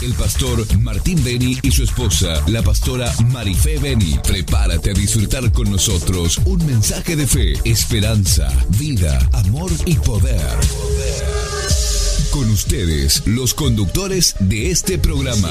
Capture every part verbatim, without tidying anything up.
el pastor Martín Beni y su esposa, la pastora Marifé Beni. Prepárate a disfrutar con nosotros un mensaje de fe, esperanza, vida, amor y poder. Con ustedes, los conductores de este programa.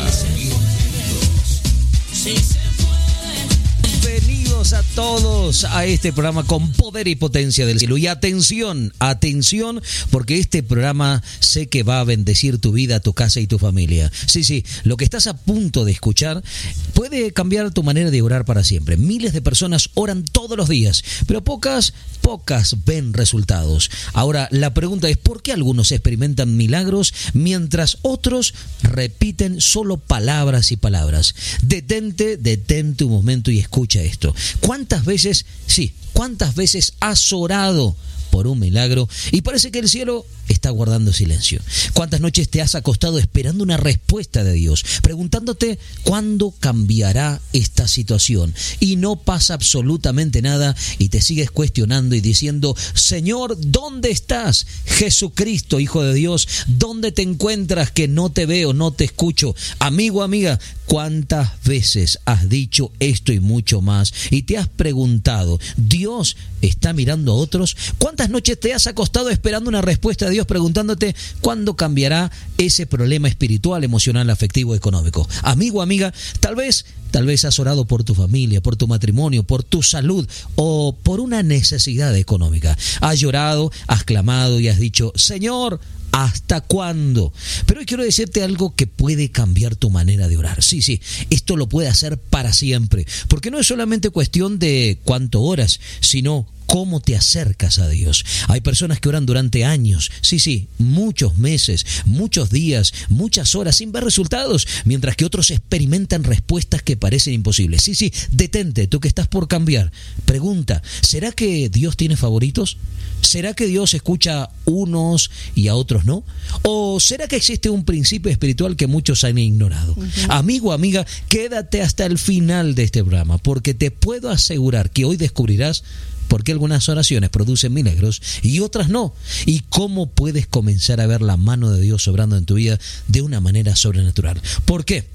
Bienvenidos a todos a este programa con poder y potencia del cielo. Y atención, atención, porque este programa sé que va a bendecir tu vida, tu casa y tu familia. Sí, sí, lo que estás a punto de escuchar puede cambiar tu manera de orar para siempre. Miles de personas oran todos los días, pero pocas, pocas ven resultados. Ahora, la pregunta es, ¿por qué algunos experimentan milagros mientras otros repiten solo palabras y palabras? Detente, detente un momento y escucha esto. ¿Cuántas veces, sí, cuántas veces has orado por un milagro y parece que el cielo está guardando silencio? ¿Cuántas noches te has acostado esperando una respuesta de Dios, preguntándote cuándo cambiará esta situación y no pasa absolutamente nada y te sigues cuestionando y diciendo, Señor, ¿dónde estás? Jesucristo, Hijo de Dios, ¿dónde te encuentras que no te veo, no te escucho? Amigo, amiga, ¿cuántas veces has dicho esto y mucho más y te has preguntado, ¿Dios está mirando a otros? ¿Cuántas noches te has acostado esperando una respuesta de Dios, preguntándote cuándo cambiará ese problema espiritual, emocional, afectivo, económico? Amigo, amiga, tal vez, tal vez has orado por tu familia, por tu matrimonio, por tu salud o por una necesidad económica. Has llorado, has clamado y has dicho, Señor, ¿hasta cuándo? Pero hoy quiero decirte algo que puede cambiar tu manera de orar. Sí, sí, esto lo puede hacer para siempre, porque no es solamente cuestión de cuánto oras, sino cómo te acercas a Dios. Hay personas que oran durante años, sí, sí, muchos meses, muchos días, muchas horas sin ver resultados, mientras que otros experimentan respuestas que parecen imposibles. Sí, sí, detente, tú que estás por cambiar. Pregunta, ¿será que Dios tiene favoritos? ¿Será que Dios escucha a unos y a otros no? ¿O será que existe un principio espiritual que muchos han ignorado? Uh-huh. Amigo, amiga, quédate hasta el final de este programa, porque te puedo asegurar que hoy descubrirás por qué algunas oraciones producen milagros y otras no, y cómo puedes comenzar a ver la mano de Dios obrando en tu vida de una manera sobrenatural. ¿Por qué?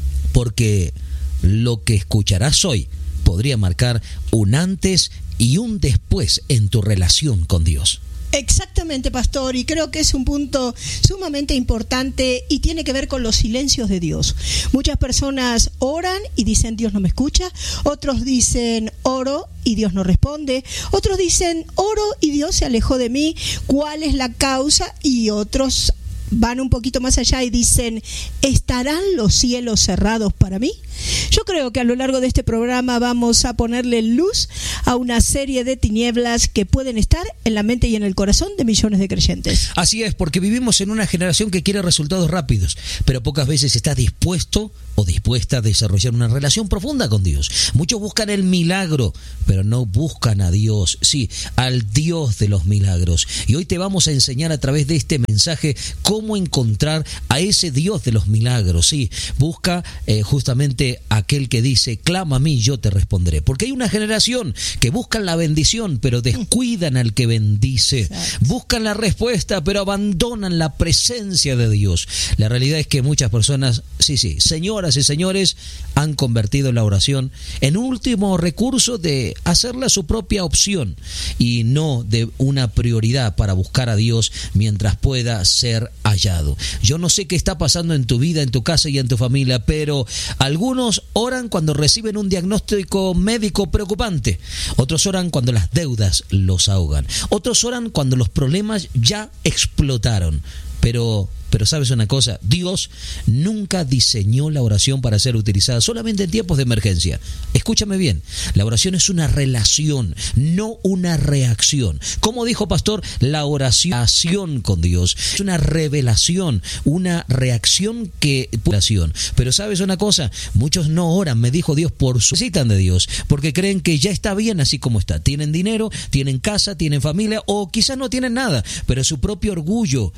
Porque lo que escucharás hoy podría marcar un antes y un después en tu relación con Dios. Exactamente, pastor, y creo que es un punto sumamente importante y tiene que ver con los silencios de Dios. Muchas personas oran y dicen Dios no me escucha, otros dicen oro y Dios no responde, otros dicen oro y Dios se alejó de mí, ¿cuál es la causa? Y otros van un poquito más allá y dicen, ¿estarán los cielos cerrados para mí? Yo creo que a lo largo de este programa vamos a ponerle luz a una serie de tinieblas que pueden estar en la mente y en el corazón de millones de creyentes. Así es, porque vivimos en una generación que quiere resultados rápidos, pero pocas veces está dispuesto o dispuesta a desarrollar una relación profunda con Dios. Muchos buscan el milagro, pero no buscan a Dios, sí, al Dios de los milagros. Y hoy te vamos a enseñar a través de este mensaje cómo encontrar a ese Dios de los milagros, sí. Busca eh, justamente aquel que dice, clama a mí, yo te responderé. Porque hay una generación que buscan la bendición, pero descuidan al que bendice. Exacto. Buscan la respuesta, pero abandonan la presencia de Dios. La realidad es que muchas personas, sí, sí, señoras y señores, han convertido la oración en un último recurso de hacerla su propia opción y no de una prioridad para buscar a Dios mientras pueda ser hallado. Yo no sé qué está pasando en tu vida, en tu casa y en tu familia, pero algunos oran cuando reciben un diagnóstico médico preocupante, otros oran cuando las deudas los ahogan, otros oran cuando los problemas ya explotaron. Pero, pero ¿sabes una cosa? Dios nunca diseñó la oración para ser utilizada solamente en tiempos de emergencia. Escúchame bien, la oración es una relación, no una reacción. Como dijo pastor, la oración con Dios es una revelación, una reacción que... Pero ¿sabes una cosa? Muchos no oran, me dijo Dios, por su... necesitan de Dios, porque creen que ya está bien así como está. Tienen dinero, tienen casa, tienen familia, o quizás no tienen nada, pero su propio orgullo, que es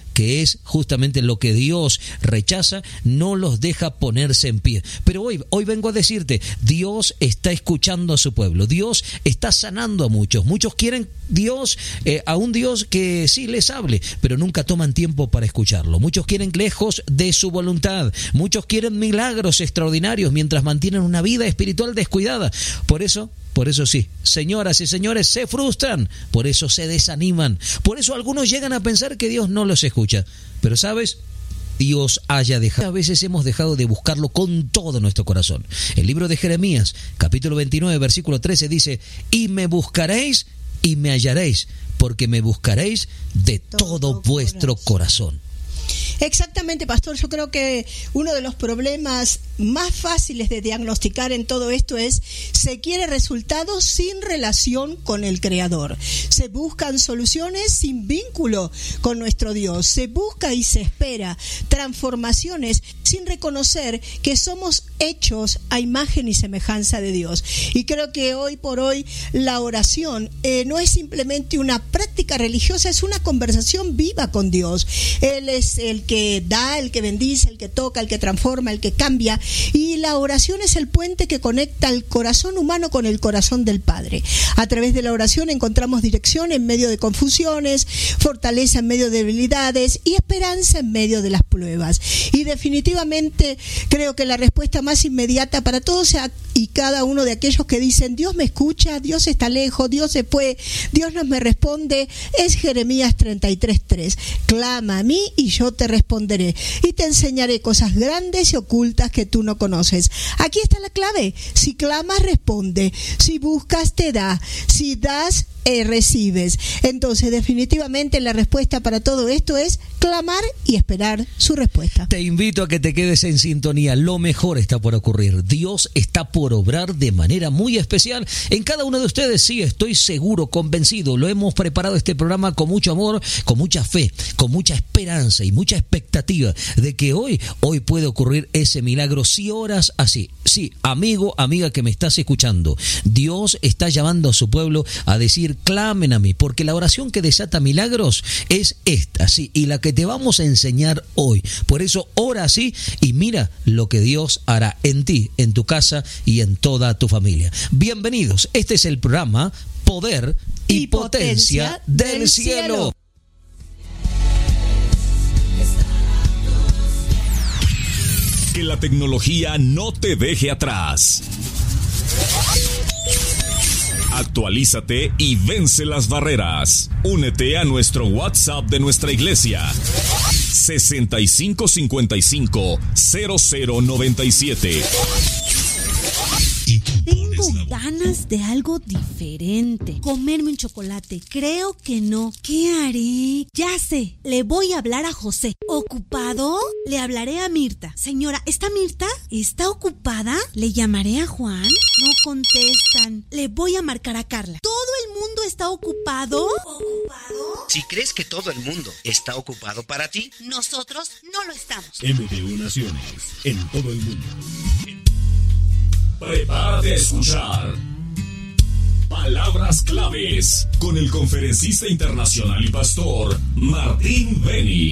es justamente lo que Dios rechaza, no los deja ponerse en pie. Pero hoy, hoy vengo a decirte, Dios está escuchando a su pueblo, Dios está sanando a muchos. Muchos quieren Dios, eh, a un Dios que sí les hable, pero nunca toman tiempo para escucharlo. Muchos quieren lejos de su voluntad, muchos quieren milagros extraordinarios mientras mantienen una vida espiritual descuidada. Por eso Por eso sí, señoras y señores, se frustran, por eso se desaniman, por eso algunos llegan a pensar que Dios no los escucha. Pero ¿sabes? Dios haya dejado. A veces hemos dejado de buscarlo con todo nuestro corazón. El libro de Jeremías, capítulo veintinueve, versículo trece dice: y me buscaréis y me hallaréis, porque me buscaréis de todo, todo vuestro corazón. Exactamente, pastor. Yo creo que uno de los problemas más fáciles de diagnosticar en todo esto es: se quiere resultados sin relación con el Creador. Se buscan soluciones sin vínculo con nuestro Dios. Se busca y se espera transformaciones sin reconocer que somos hechos a imagen y semejanza de Dios. Y creo que hoy por hoy la oración eh, no es simplemente una práctica religiosa, es una conversación viva con Dios. Él es el que da, el que bendice, el que toca, el que transforma, el que cambia, y la oración es el puente que conecta el corazón humano con el corazón del Padre. A través de la oración encontramos dirección en medio de confusiones, fortaleza en medio de debilidades y esperanza en medio de las pruebas. Y definitivamente creo que la respuesta más inmediata para todos y cada uno de aquellos que dicen: Dios me escucha, Dios está lejos, Dios se fue, Dios no me responde, es Jeremías treinta y tres tres. Clama a mí y yo te responderé y te enseñaré cosas grandes y ocultas que tú no conoces. Aquí está la clave: si clamas, responde; si buscas, te da; si das, eh, recibes. Entonces definitivamente la respuesta para todo esto es clamar y esperar su respuesta. Te invito a que te quedes en sintonía. Lo mejor está por ocurrir. Dios está por obrar de manera muy especial en cada uno de ustedes. Sí, estoy seguro, convencido. Lo hemos preparado este programa con mucho amor, con mucha fe, con mucha esperanza y mucha expectativa de que hoy, hoy puede ocurrir ese milagro si oras así. Sí, amigo, amiga que me estás escuchando, Dios está llamando a su pueblo a decir: clamen a mí, porque la oración que desata milagros es esta, sí, y la que te vamos a enseñar hoy. Por eso ora así y mira lo que Dios hará en ti, en tu casa y en toda tu familia. Bienvenidos, este es el programa Poder y, y Potencia, Potencia del, del cielo. cielo. Que la tecnología no te deje atrás. Actualízate y vence las barreras. Únete a nuestro WhatsApp de nuestra iglesia: sesenta y cinco cincuenta y cinco cero cero noventa y siete. Tengo ganas de algo diferente. Comerme un chocolate. Creo que no. ¿Qué haré? Ya sé. Le voy a hablar a José. ¿Ocupado? Le hablaré a Mirta. Señora, ¿está Mirta? ¿Está ocupada? ¿Le llamaré a Juan? No contestan. Le voy a marcar a Carla. ¿Todo el mundo está ocupado? ¿Ocupado? Si crees que todo el mundo está ocupado para ti, nosotros no lo estamos. M D U Naciones, en todo el mundo. Prepárate a escuchar Palabras Claves con el conferencista internacional y pastor Martín Beni.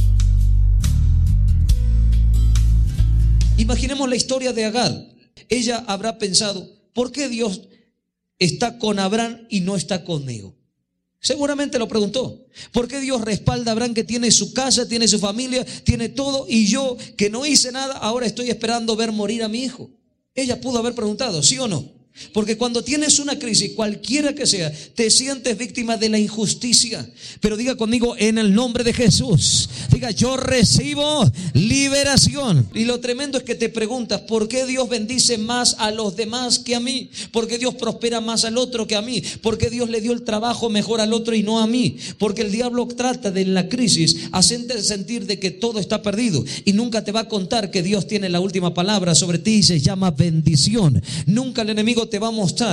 Imaginemos la historia de Agar. Ella habrá pensado: ¿por qué Dios está con Abraham y no está conmigo? Seguramente lo preguntó. ¿Por qué Dios respalda a Abraham, que tiene su casa, tiene su familia, tiene todo, y yo, que no hice nada, ahora estoy esperando ver morir a mi hijo? Ella pudo haber preguntado, ¿sí o no? Porque cuando tienes una crisis, cualquiera que sea, te sientes víctima de la injusticia. Pero diga conmigo: en el nombre de Jesús. Diga: yo recibo liberación. Y lo tremendo es que te preguntas: ¿por qué Dios bendice más a los demás que a mí? ¿Por qué Dios prospera más al otro que a mí? ¿Por qué Dios le dio el trabajo mejor al otro y no a mí? Porque el diablo trata de, en la crisis, hacerte sentir de que todo está perdido, y nunca te va a contar que Dios tiene la última palabra sobre ti y se llama bendición. Nunca el enemigo te va a mostrar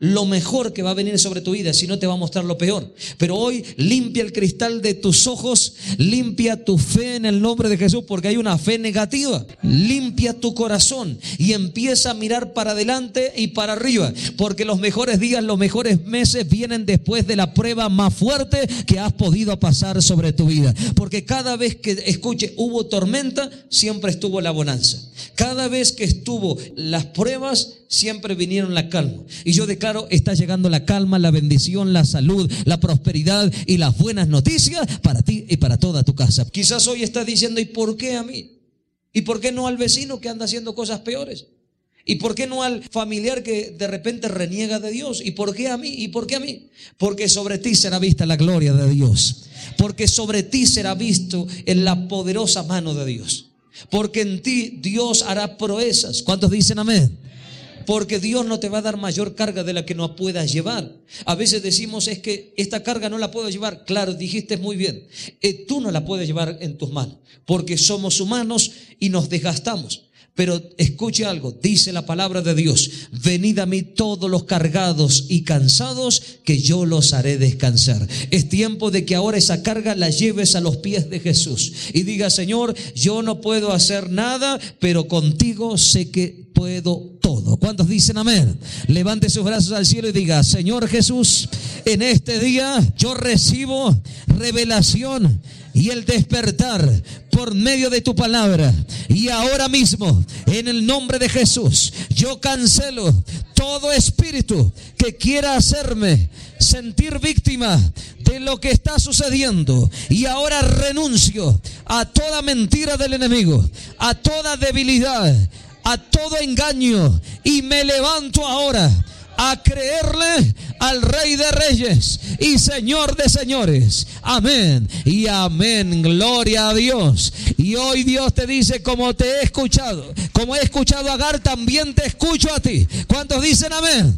lo mejor que va a venir sobre tu vida, sino te va a mostrar lo peor. Pero hoy limpia el cristal de tus ojos, limpia tu fe en el nombre de Jesús, porque hay una fe negativa. Limpia tu corazón y empieza a mirar para adelante y para arriba, porque los mejores días, los mejores meses vienen después de la prueba más fuerte que has podido pasar sobre tu vida. Porque cada vez que, escuche, hubo tormenta, siempre estuvo la bonanza. Cada vez que estuvo las pruebas, siempre vinieron la calma. Y yo declaro, está llegando la calma, la bendición, la salud, la prosperidad y las buenas noticias para ti y para toda tu casa. Quizás hoy estás diciendo, ¿y por qué a mí? ¿Y por qué no al vecino que anda haciendo cosas peores? ¿Y por qué no al familiar que de repente reniega de Dios? ¿Y por qué a mí? ¿Y por qué a mí? Porque sobre ti será vista la gloria de Dios. Porque sobre ti será visto en la poderosa mano de Dios. Porque en ti Dios hará proezas. ¿Cuántos dicen amén? Porque Dios no te va a dar mayor carga de la que no puedas llevar. A veces decimos, es que esta carga no la puedo llevar. Claro, dijiste muy bien. Eh, tú no la puedes llevar en tus manos, porque somos humanos y nos desgastamos. Pero escuche algo, dice la palabra de Dios: venid a mí todos los cargados y cansados, que yo los haré descansar. Es tiempo de que ahora esa carga la lleves a los pies de Jesús y diga: Señor, yo no puedo hacer nada, pero contigo sé que puedo todo. ¿Cuántos dicen amén? Levante sus brazos al cielo y diga: Señor Jesús, en este día yo recibo revelación y el despertar por medio de tu palabra. Y ahora mismo, en el nombre de Jesús, yo cancelo todo espíritu que quiera hacerme sentir víctima de lo que está sucediendo. Y ahora renuncio a toda mentira del enemigo, a toda debilidad, a todo engaño, y me levanto ahora a creerle al Rey de Reyes y Señor de Señores. Amén y amén. Gloria a Dios. Y hoy Dios te dice: como te he escuchado, como he escuchado a Agar, también te escucho a ti. ¿Cuántos dicen amén?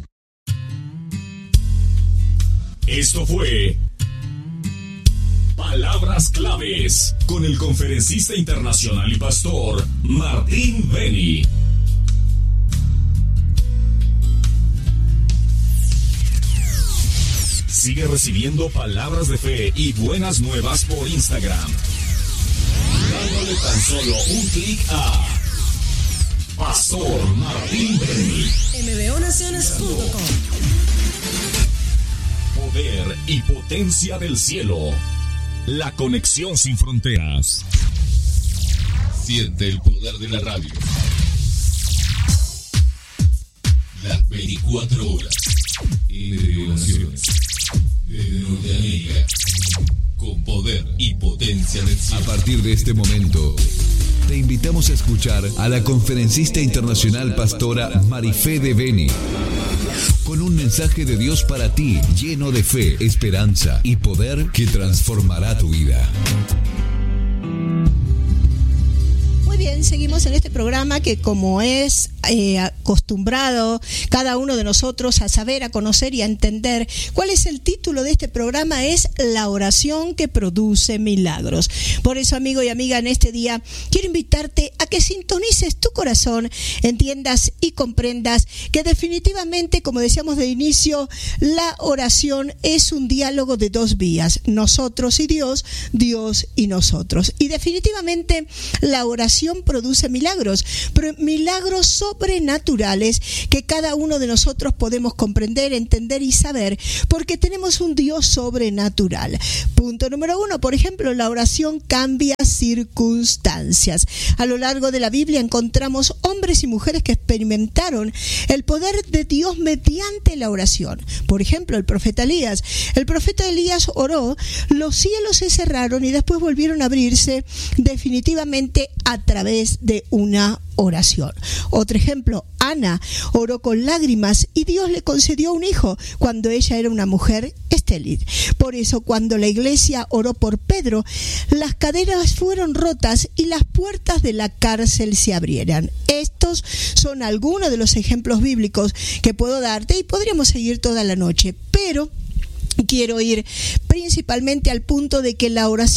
Esto fue Palabras Claves con el conferencista internacional y pastor Martín Beni. Sigue recibiendo palabras de fe y buenas nuevas por Instagram, dándole tan solo un clic a Pastor Martín Beni. M B O Naciones punto com. Poder y potencia del cielo. La conexión sin fronteras. Siente el poder de la radio. Las veinticuatro horas. M B O Naciones. Desde Norteamérica, con poder y potencia del cielo. A partir de este momento, te invitamos a escuchar a la conferencista internacional pastora Marifé de Beni, con un mensaje de Dios para ti, lleno de fe, esperanza y poder que transformará tu vida. Muy bien, seguimos en este programa que, como es eh, acostumbrado cada uno de nosotros a saber, a conocer y a entender, ¿cuál es el título de este programa? Es La oración que produce milagros. Por eso, amigo y amiga, en este día quiero invitarte a que sintonices tu corazón, entiendas y comprendas que definitivamente, como decíamos de inicio, la oración es un diálogo de dos vías: nosotros y Dios, Dios y nosotros. Y definitivamente la oración produce milagros, pero milagros sobrenaturales que cada uno de nosotros podemos comprender, entender y saber, porque tenemos un Dios sobrenatural. Punto número uno, por ejemplo, la oración cambia circunstancias. A lo largo de la Biblia encontramos hombres y mujeres que experimentaron el poder de Dios mediante la oración. Por ejemplo, el profeta Elías. El profeta Elías oró, los cielos se cerraron y después volvieron a abrirse definitivamente a través de una oración. Otro ejemplo, Ana oró con lágrimas y Dios le concedió un hijo cuando ella era una mujer estéril. Por eso, cuando la iglesia oró por Pedro, las cadenas fueron rotas y las puertas de la cárcel se abrieran. Estos son algunos de los ejemplos bíblicos que puedo darte y podríamos seguir toda la noche, pero quiero ir principalmente al punto de que la oración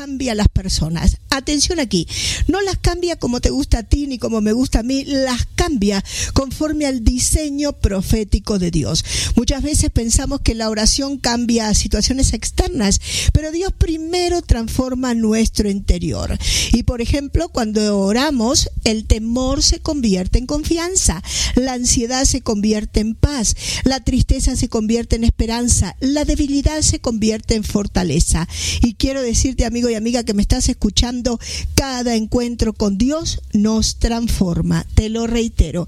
cambia a las personas. Atención aquí, no las cambia como te gusta a ti ni como me gusta a mí, las cambia conforme al diseño profético de Dios. Muchas veces pensamos que la oración cambia situaciones externas, pero Dios primero transforma nuestro interior. Y por ejemplo, cuando oramos, el temor se convierte en confianza, la ansiedad se convierte en paz, la tristeza se convierte en esperanza, la debilidad se convierte en fortaleza. Y quiero decirte, amigo y amiga que me estás escuchando, cada encuentro con Dios nos transforma. Te lo reitero,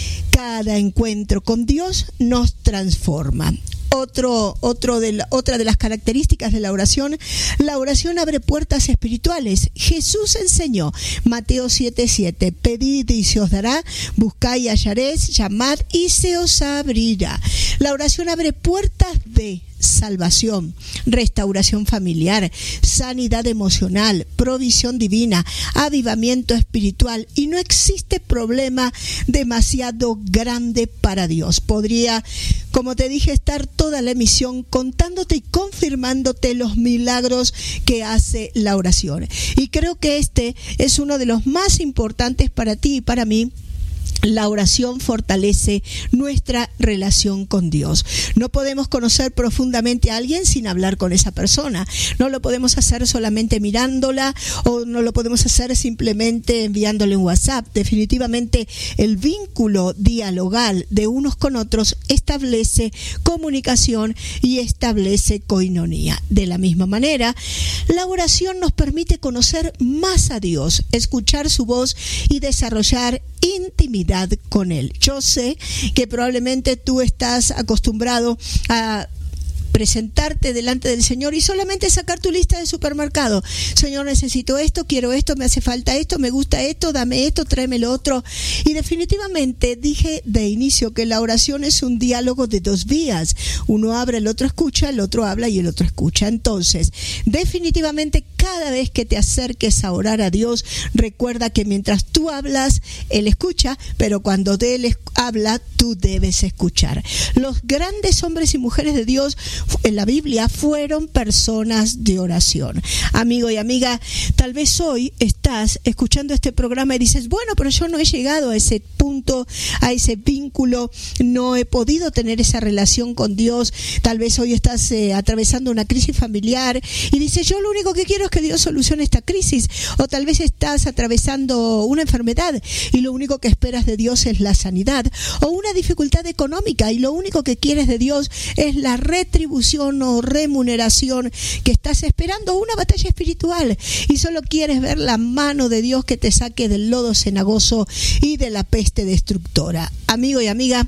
cada encuentro con Dios nos transforma. Otro, otro de la, otra de las características de la oración, la oración abre puertas espirituales. Jesús enseñó, Mateo siete siete, pedid y se os dará, buscad y hallaréis, llamad y se os abrirá. La oración abre puertas de salvación, restauración familiar, sanidad emocional, provisión divina, avivamiento espiritual, y no existe problema demasiado grande para Dios. Podría, como te dije, estar toda la emisión contándote y confirmándote los milagros que hace la oración. Y creo que este es uno de los más importantes para ti y para mí. La oración fortalece nuestra relación con Dios. No podemos conocer profundamente a alguien sin hablar con esa persona. No lo podemos hacer solamente mirándola, o no lo podemos hacer simplemente enviándole un WhatsApp. Definitivamente el vínculo dialogal de unos con otros establece comunicación y establece coinonía. De la misma manera, la oración nos permite conocer más a Dios, escuchar su voz y desarrollar intimidad con Él. Yo sé que probablemente tú estás acostumbrado a presentarte delante del Señor y solamente sacar tu lista de supermercado. Señor, necesito esto, quiero esto, me hace falta esto, me gusta esto, dame esto, tráeme lo otro. Y definitivamente dije de inicio que la oración es un diálogo de dos vías. Uno habla, el otro escucha, el otro habla y el otro escucha. Entonces, definitivamente cada vez que te acerques a orar a Dios, recuerda que mientras tú hablas, Él escucha, pero cuando Él habla, tú debes escuchar. Los grandes hombres y mujeres de Dios en la Biblia fueron personas de oración. Amigo y amiga, tal vez hoy estás escuchando este programa y dices, bueno, pero yo no he llegado a ese punto, a ese vínculo, no he podido tener esa relación con Dios. Tal vez hoy estás eh, atravesando una crisis familiar y dices, yo lo único que quiero es que Dios solucione esta crisis. O tal vez estás atravesando una enfermedad y lo único que esperas de Dios es la sanidad. O una dificultad económica y lo único que quieres de Dios es la retribución o remuneración que estás esperando, una batalla espiritual, y solo quieres ver la mano de Dios que te saque del lodo cenagoso y de la peste destructora. Amigo y amiga,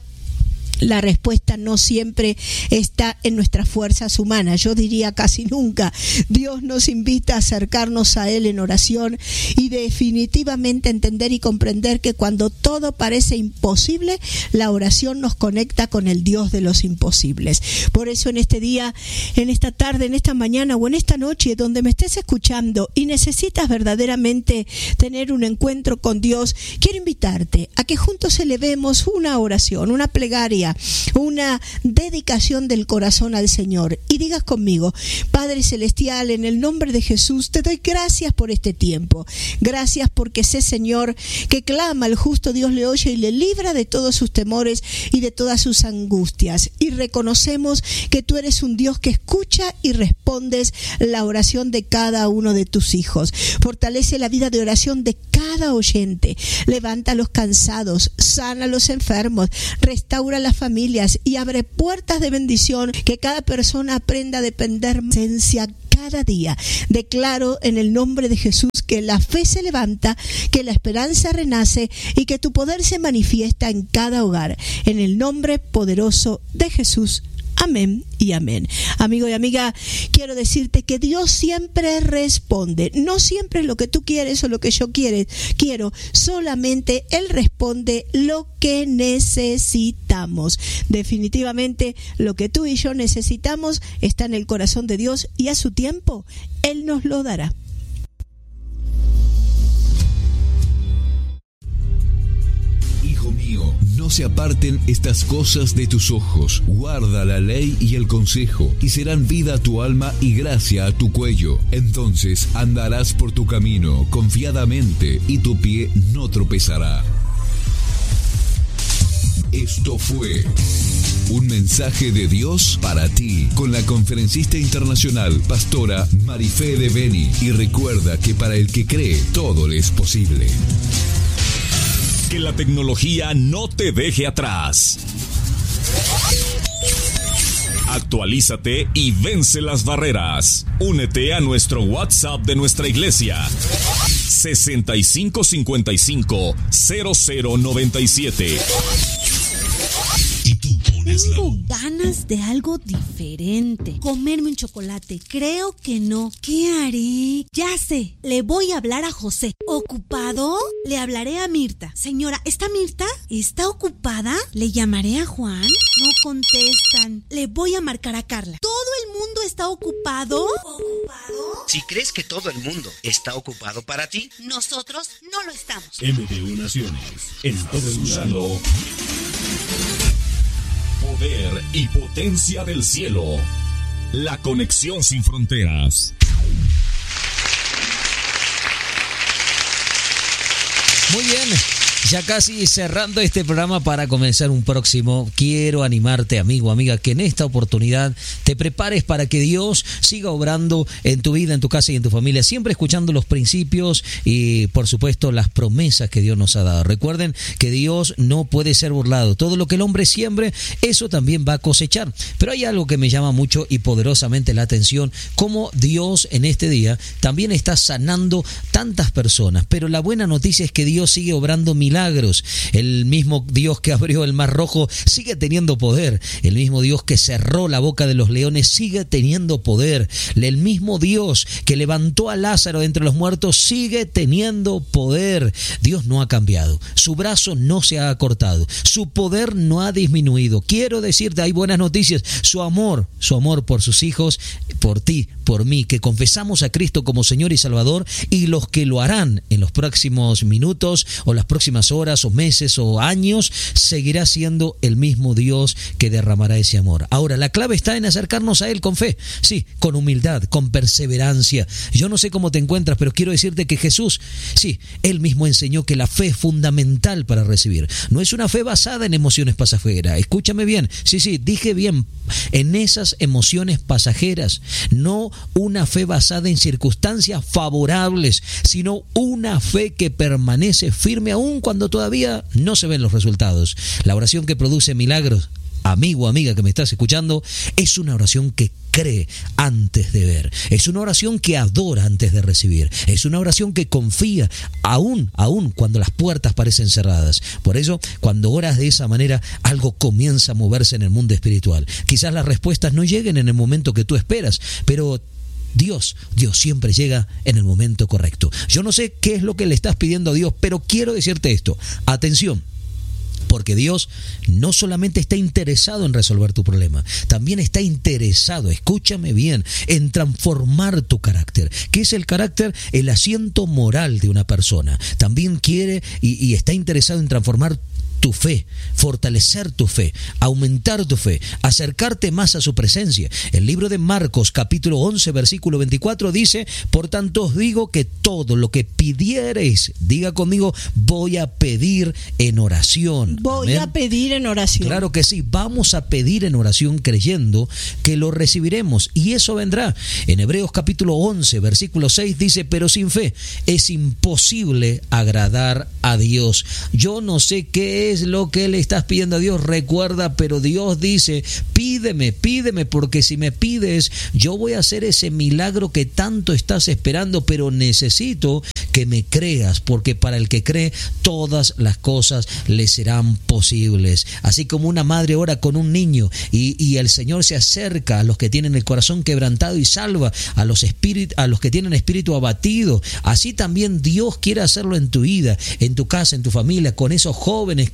la respuesta no siempre está en nuestras fuerzas humanas, yo diría casi nunca. Dios nos invita a acercarnos a Él en oración y definitivamente entender y comprender que cuando todo parece imposible, la oración nos conecta con el Dios de los imposibles. Por eso en este día, en esta tarde, en esta mañana o en esta noche, donde me estés escuchando y necesitas verdaderamente tener un encuentro con Dios, quiero invitarte a que juntos elevemos una oración, una plegaria, una dedicación del corazón al Señor, y digas conmigo: Padre Celestial, en el nombre de Jesús te doy gracias por este tiempo. Gracias porque sé, Señor, que clama al justo, Dios le oye y le libra de todos sus temores y de todas sus angustias, y reconocemos que tú eres un Dios que escucha y respondes la oración de cada uno de tus hijos. Fortalece la vida de oración de cada oyente, levanta a los cansados, sana a los enfermos, restaura las familias y abre puertas de bendición, que cada persona aprenda a depender de esencia cada día. Declaro en el nombre de Jesús que la fe se levanta, que la esperanza renace y que tu poder se manifiesta en cada hogar. En el nombre poderoso de Jesús. Amén y amén. Amigo y amiga, quiero decirte que Dios siempre responde. No siempre es lo que tú quieres o lo que yo quiere, quiero. Solamente Él responde lo que necesitamos. Definitivamente lo que tú y yo necesitamos está en el corazón de Dios, y a su tiempo Él nos lo dará. Hijo mío, no se aparten estas cosas de tus ojos. Guarda la ley y el consejo, y serán vida a tu alma y gracia a tu cuello. Entonces andarás por tu camino confiadamente, y tu pie no tropezará. Esto fue un mensaje de Dios para ti, con la conferencista internacional pastora Marifé de Beni. Y recuerda que para el que cree, todo le es posible. Que la tecnología no te deje atrás. Actualízate y vence las barreras. Únete a nuestro WhatsApp de nuestra iglesia. sesenta y cinco cincuenta y cinco cero cero noventa y siete. Tengo ganas de algo diferente. Comerme un chocolate. Creo que no. ¿Qué haré? Ya sé. Le voy a hablar a José. ¿Ocupado? Le hablaré a Mirta. Señora, ¿está Mirta? ¿Está ocupada? ¿Le llamaré a Juan? No contestan. Le voy a marcar a Carla. ¿Todo el mundo está ocupado? ¿Ocupado? Si crees que todo el mundo está ocupado para ti, nosotros no lo estamos. M D U Naciones. Estás escuchando Poder y potencia del cielo. La conexión sin fronteras. Muy bien, ya casi cerrando este programa para comenzar un próximo. Quiero animarte, amigo, amiga, que en esta oportunidad te prepares para que Dios siga obrando en tu vida, en tu casa y en tu familia, siempre escuchando los principios y, por supuesto, las promesas que Dios nos ha dado. Recuerden que Dios no puede ser burlado. Todo lo que el hombre siembre, eso también va a cosechar. Pero hay algo que me llama mucho y poderosamente la atención, cómo Dios en este día también está sanando tantas personas. Pero la buena noticia es que Dios sigue obrando milagros. El mismo Dios que abrió el Mar Rojo sigue teniendo poder. El mismo Dios que cerró la boca de los leones sigue teniendo poder. El mismo Dios que levantó a Lázaro de entre los muertos sigue teniendo poder. Dios no ha cambiado. Su brazo no se ha acortado. Su poder no ha disminuido. Quiero decirte, hay buenas noticias. Su amor, su amor por sus hijos, por ti, por mí, que confesamos a Cristo como Señor y Salvador, y los que lo harán en los próximos minutos o las próximas horas o meses o años, seguirá siendo el mismo Dios que derramará ese amor. Ahora, la clave está en acercarnos a Él con fe, sí, con humildad, con perseverancia. Yo no sé cómo te encuentras, pero quiero decirte que Jesús, sí, Él mismo enseñó que la fe es fundamental para recibir. No es una fe basada en emociones pasajeras. Escúchame bien, sí, sí, dije bien, en esas emociones pasajeras, no una fe basada en circunstancias favorables, sino una fe que permanece firme aún cuando todavía no se ven los resultados. La oración que produce milagros, amigo, amiga que me estás escuchando, es una oración que cree antes de ver. Es una oración que adora antes de recibir. Es una oración que confía aún, aún cuando las puertas parecen cerradas. Por eso, cuando oras de esa manera, algo comienza a moverse en el mundo espiritual. Quizás las respuestas no lleguen en el momento que tú esperas, pero Dios, Dios siempre llega en el momento correcto. Yo no sé qué es lo que le estás pidiendo a Dios, pero quiero decirte esto. Atención. Porque Dios no solamente está interesado en resolver tu problema, también está interesado, escúchame bien, en transformar tu carácter. ¿Qué es el carácter? El asiento moral de una persona. También quiere y, y está interesado en transformar tu fe, fortalecer tu fe, aumentar tu fe, acercarte más a su presencia. El libro de Marcos, capítulo once, versículo veinticuatro dice: por tanto os digo que todo lo que pidiereis, diga conmigo, voy a pedir en oración. Voy Amén. a pedir en oración. Claro que sí, vamos a pedir en oración creyendo que lo recibiremos, y eso vendrá. En Hebreos capítulo once, versículo seis dice: pero sin fe es imposible agradar a Dios. Yo no sé qué es es lo que le estás pidiendo a Dios, recuerda, pero Dios dice: pídeme, pídeme, porque si me pides, yo voy a hacer ese milagro que tanto estás esperando, pero necesito que me creas, porque para el que cree, todas las cosas le serán posibles. Así como una madre ora con un niño y, y el Señor se acerca a los que tienen el corazón quebrantado y salva a los espíritus, a los que tienen espíritu abatido, así también Dios quiere hacerlo en tu vida, en tu casa, en tu familia, con esos jóvenes que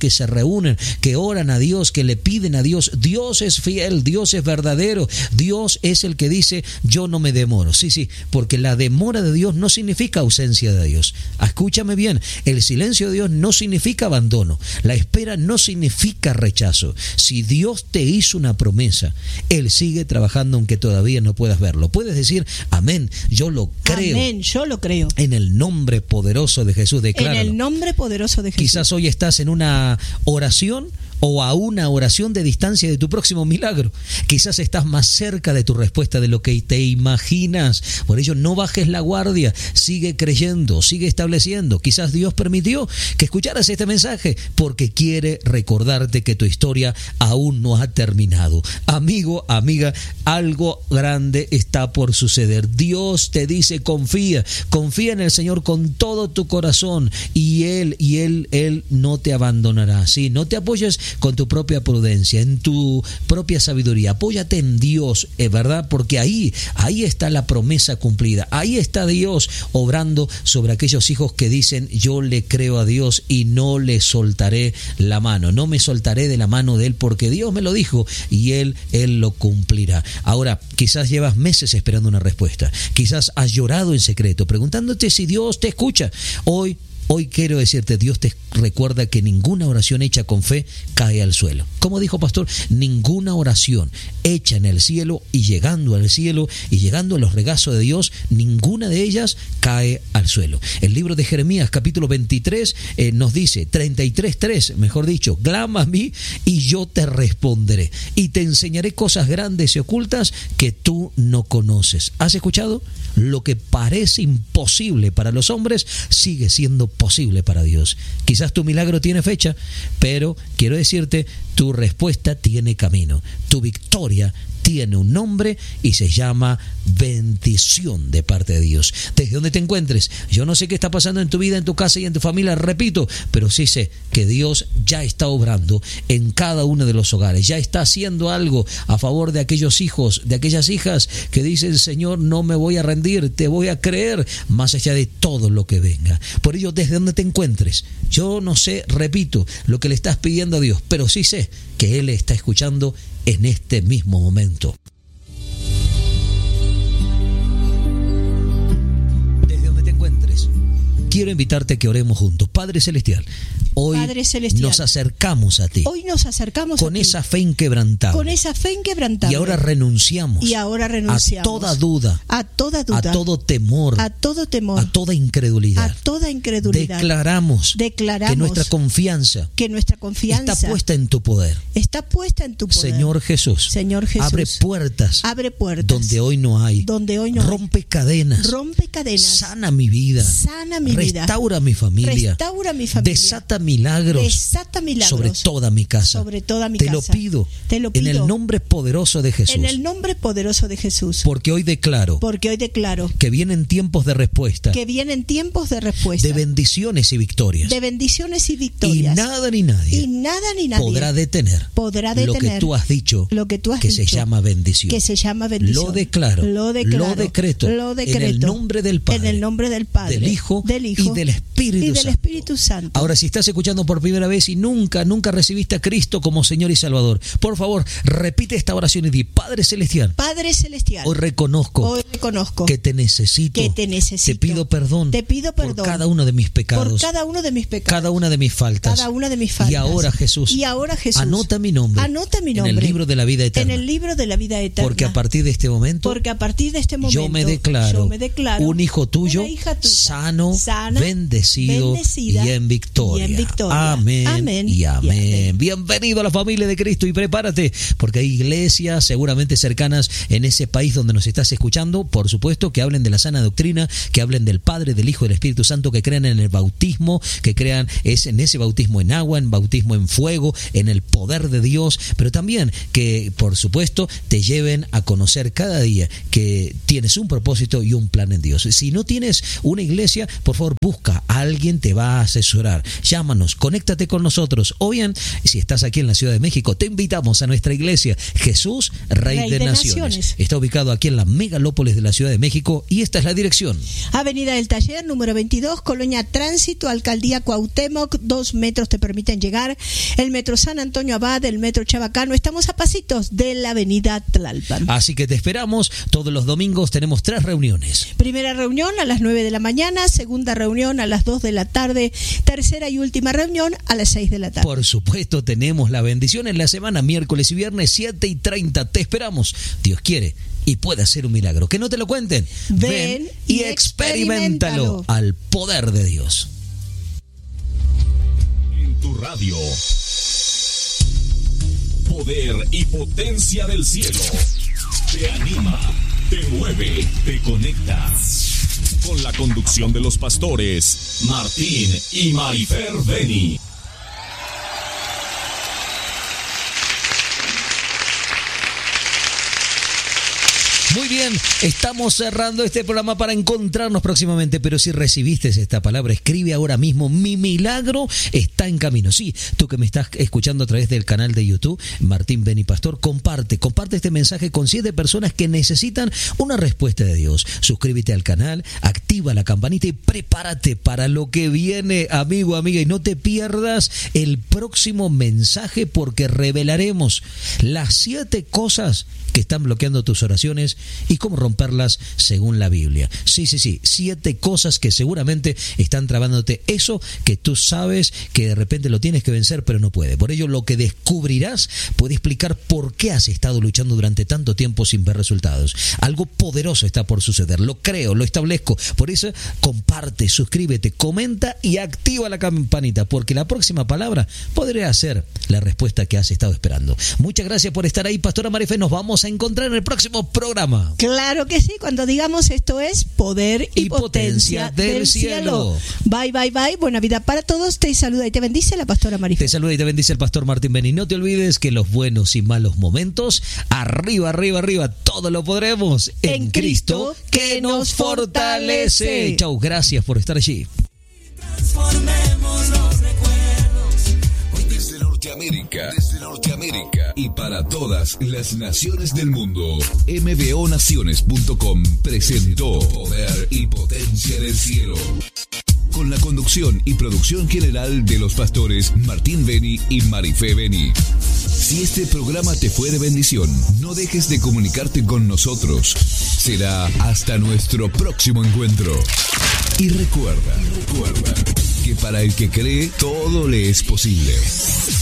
que se reúnen, que oran a Dios, que le piden a Dios. Dios es fiel, Dios es verdadero, Dios es el que dice, yo no me demoro. Sí, sí, porque la demora de Dios no significa ausencia de Dios. Escúchame bien, el silencio de Dios no significa abandono, la espera no significa rechazo. Si Dios te hizo una promesa, Él sigue trabajando aunque todavía no puedas verlo. Puedes decir, amén, yo lo creo. Amén, yo lo creo. En el nombre poderoso de Jesús, decláralo. En el nombre poderoso de Jesús. Quizás hoy estás en una oración o a una oración de distancia de tu próximo milagro. Quizás estás más cerca de tu respuesta de lo que te imaginas. Por ello, no bajes la guardia, sigue creyendo, sigue estableciendo. Quizás Dios permitió que escucharas este mensaje porque quiere recordarte que tu historia aún no ha terminado. Amigo, amiga, algo grande está por suceder. Dios te dice, confía, confía en el Señor con todo tu corazón y Él, y Él, Él no te abandonará. Sí, no te apoyes con tu propia prudencia, en tu propia sabiduría. Apóyate en Dios, es verdad, porque ahí, ahí está la promesa cumplida. Ahí está Dios obrando sobre aquellos hijos que dicen, yo le creo a Dios y no le soltaré la mano. No me soltaré de la mano de Él porque Dios me lo dijo y Él, Él lo cumplirá. Ahora, quizás llevas meses esperando una respuesta. Quizás has llorado en secreto, preguntándote si Dios te escucha. Hoy Hoy quiero decirte, Dios te recuerda que ninguna oración hecha con fe cae al suelo. Como dijo pastor, ninguna oración hecha en el cielo y llegando al cielo y llegando a los regazos de Dios, ninguna de ellas cae al suelo. El libro de Jeremías, capítulo veintitrés, eh, nos dice, treinta y tres, tres, mejor dicho, clama a mí y yo te responderé y te enseñaré cosas grandes y ocultas que tú no conoces. ¿Has escuchado? Lo que parece imposible para los hombres sigue siendo posible para Dios. Quizás tu milagro tiene fecha, pero quiero decirte, tu respuesta tiene camino. Tu victoria tiene un nombre y se llama bendición de parte de Dios. Desde donde te encuentres, yo no sé qué está pasando en tu vida, en tu casa y en tu familia, repito, pero sí sé que Dios ya está obrando en cada uno de los hogares, ya está haciendo algo a favor de aquellos hijos, de aquellas hijas que dicen, Señor, no me voy a rendir, te voy a creer más allá de todo lo que venga. Por ello, desde donde te encuentres, yo no sé, repito, lo que le estás pidiendo a Dios, pero sí sé que Él está escuchando en este mismo momento. Desde donde te encuentres, quiero invitarte a que oremos juntos. Padre Celestial, hoy Padre Celestial, nos acercamos a ti. Hoy nos acercamos con a ti, esa fe inquebrantable. Con esa fe inquebrantable. Y ahora renunciamos. Y ahora renunciamos a toda duda. A toda duda. A todo temor. A todo temor. A toda incredulidad. A toda incredulidad. Declaramos, Declaramos que nuestra confianza, que nuestra confianza está puesta en tu poder. Está puesta en tu poder. Señor Jesús. Señor Jesús. Abre puertas. Abre puertas. Donde hoy no hay. Donde hoy no Rompe hay. cadenas. Rompe cadenas. Sana mi vida. Sana mi vida. Restaura mi familia. Restaura mi familia. Desata milagros. Desata milagros. Sobre toda mi casa. Sobre toda mi Te casa. lo pido. Te lo pido. En el nombre poderoso de Jesús. En el nombre poderoso de Jesús. Porque hoy declaro. Porque hoy declaro. Que vienen tiempos de respuesta. Que vienen tiempos de respuesta. De bendiciones y victorias. De bendiciones y victorias. Y nada ni nadie. Y nada ni nadie. Podrá detener. Podrá detener. Lo que tú has dicho. Lo que tú has que dicho. se llama bendición. Que se llama bendición. Lo declaro. Lo declaro. Lo decreto. Lo decreto. En el nombre del Padre. En el nombre del Padre. Del Hijo. Del Hijo. Y del Espíritu y del Santo. Espíritu Santo. Ahora, si estás escuchando por primera vez y nunca, nunca recibiste a Cristo como Señor y Salvador, por favor, repite esta oración y di, Padre Celestial. Padre Celestial. Hoy reconozco. Hoy reconozco. Que te necesito. Que te necesito. Te pido perdón. Te pido perdón. Por cada uno de mis pecados. Por cada uno de mis pecados. Cada una de mis faltas. Cada una de mis faltas. Y ahora, Jesús. Y ahora, Jesús. Anota mi nombre. Anota mi nombre. En el libro de la vida eterna. En el libro de la vida eterna. Porque a partir de este momento. Porque a partir de este momento. Yo me declaro. Yo me declaro un hijo tuyo. Una hija tuya, sano. sana, bendecido. bendecida, y en victoria. Y en victoria. Amén. Amén. Y amén. Y amén. Bienvenido a la familia de Cristo y prepárate. Porque hay iglesias seguramente cercanas en ese país donde nos estás escuchando. Por supuesto que hablen de la sana doctrina. Que hablen del Padre, del Hijo y del Espíritu Santo. Que crean en el bautismo. Que crean es en ese bautismo en agua. En bautismo en fuego. En el poder de Dios. Pero también que por supuesto te lleven a conocer cada día que tienes un propósito y un plan en Dios. Si no tienes una iglesia, por favor favor, busca, alguien te va a asesorar. Llámanos, conéctate con nosotros. O bien, si estás aquí en la Ciudad de México, te invitamos a nuestra iglesia Jesús, Rey, Rey de, de Naciones. Naciones. Está ubicado aquí en la megalópolis de la Ciudad de México y esta es la dirección. Avenida del Taller, número veintidós, Colonia Tránsito, Alcaldía Cuauhtémoc. Dos metros te permiten llegar. El metro San Antonio Abad, el metro Chabacano. Estamos a pasitos de la avenida Tlalpan. Así que te esperamos. Todos los domingos tenemos tres reuniones. Primera reunión a las nueve de la mañana, segunda reunión a las dos de la tarde, tercera y última reunión a las seis de la tarde. Por supuesto, tenemos la bendición en la semana, miércoles y viernes, siete y treinta. Te esperamos. Dios quiere y puede hacer un milagro. Que no te lo cuenten. Ven, Ven y y experimentalo al poder de Dios. En tu radio. Poder y potencia del cielo. Te anima, te mueve, te conecta. Con la conducción de los pastores Martín y Marifer Beni. Muy bien, estamos cerrando este programa para encontrarnos próximamente, pero si recibiste esta palabra, escribe ahora mismo, mi milagro está en camino. Sí, tú que me estás escuchando a través del canal de YouTube, Martín Beni Pastor, comparte, comparte este mensaje con siete personas que necesitan una respuesta de Dios. Suscríbete al canal, activa la campanita y prepárate para lo que viene, amigo, amiga, y no te pierdas el próximo mensaje porque revelaremos las siete cosas que están bloqueando tus oraciones y cómo romperlas según la Biblia. Sí, sí, sí, siete cosas que seguramente están trabándote eso que tú sabes que de repente lo tienes que vencer pero no puede. Por ello lo que descubrirás puede explicar por qué has estado luchando durante tanto tiempo sin ver resultados. Algo poderoso está por suceder, lo creo, lo establezco. Por eso comparte, suscríbete, comenta y activa la campanita porque la próxima palabra podría ser la respuesta que has estado esperando. Muchas gracias por estar ahí, Pastora Marife. Nos vamos a encontrar en el próximo programa. Claro que sí, cuando digamos esto es poder y, y potencia, potencia del, del cielo. cielo. Bye, bye, bye. Buena vida para todos. Te saluda y te bendice la Pastora Marife. Te saluda y te bendice el Pastor Martín Beni. No te olvides que los buenos y malos momentos, arriba, arriba, arriba, todo lo podremos en, en Cristo, Cristo que nos fortalece. Chau, gracias por estar allí. Transformemos los recuerdos. Desde Norteamérica, desde Norteamérica y para todas las naciones del mundo, m b o naciones punto com presentó Poder y Potencia del Cielo. Con la conducción y producción general de los pastores Martín Beni y Marife Beni. Si este programa te fue de bendición, no dejes de comunicarte con nosotros. Será hasta nuestro próximo encuentro. Y recuerda, recuerda que para el que cree, todo le es posible.